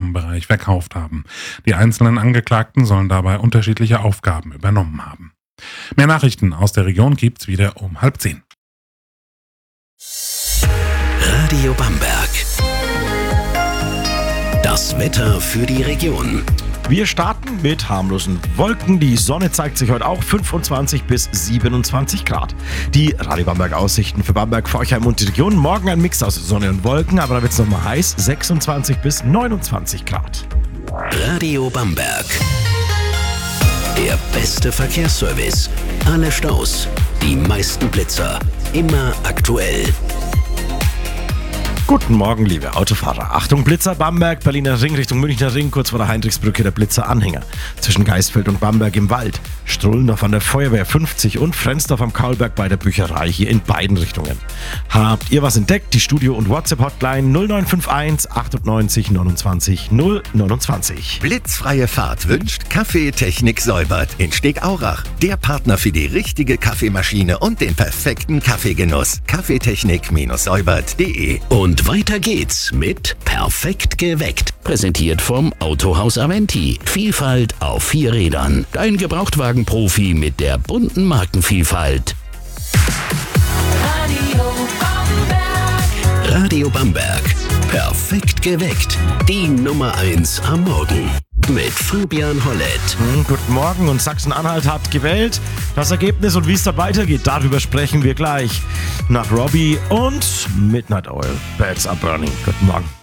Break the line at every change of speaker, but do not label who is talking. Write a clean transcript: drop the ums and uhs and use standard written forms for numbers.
Aufgabenbereich verkauft haben. Die einzelnen Angeklagten sollen dabei unterschiedliche Aufgaben übernommen haben. Mehr Nachrichten aus der Region gibt's wieder um 9:30.
Radio Bamberg. Das Wetter für die Region.
Wir starten mit harmlosen Wolken. Die Sonne zeigt sich heute auch 25 bis 27 Grad. Die Radio Bamberg Aussichten für Bamberg, Forchheim und die Region. Morgen ein Mix aus Sonne und Wolken, aber da wird es nochmal heiß. 26 bis 29 Grad.
Radio Bamberg. Der beste Verkehrsservice. Alle Staus, die meisten Blitzer. Immer aktuell.
Guten Morgen, liebe Autofahrer. Achtung, Blitzer, Bamberg, Berliner Ring Richtung Münchner Ring, kurz vor der Heinrichsbrücke der Blitzer-Anhänger. Zwischen Geisfeld und Bamberg im Wald. Strullendorf an der Feuerwehr 50 und Frensdorf am Kaulberg bei der Bücherei, hier in beiden Richtungen. Habt ihr was entdeckt? Die Studio- und WhatsApp-Hotline 0951 98 29 029.
Blitzfreie Fahrt wünscht Kaffee Technik Säubert in Stegaurach. Der Partner für die richtige Kaffeemaschine und den perfekten Kaffeegenuss. Kaffeetechnik-säubert.de.
Und weiter geht's mit Perfekt geweckt. Präsentiert vom Autohaus Aventi. Vielfalt auf 4 Rädern. Dein Gebrauchtwagenprofi mit der bunten Markenvielfalt. Radio Bamberg. Perfekt geweckt. Die Nummer 1 am Morgen. Mit Fabian Hollett.
Guten Morgen, und Sachsen-Anhalt hat gewählt. Das Ergebnis und wie es dort weitergeht, darüber sprechen wir gleich. Nach Robbie und Midnight Oil. Birds are burning. Guten Morgen.